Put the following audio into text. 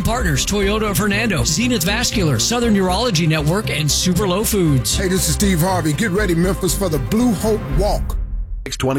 Partners, Toyota of Hernando, Zenith Vascular, Southern Urology Network, and Super Low Foods. Hey, this is Steve Harvey. Get ready, Memphis, for the Blue Hope Walk. 20